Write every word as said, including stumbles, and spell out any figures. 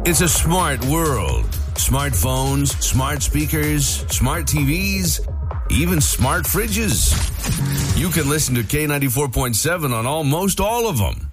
It's a smart world. Smartphones, smart speakers, smart T Vs, even smart fridges. You can listen to K ninety-four point seven on almost all of them.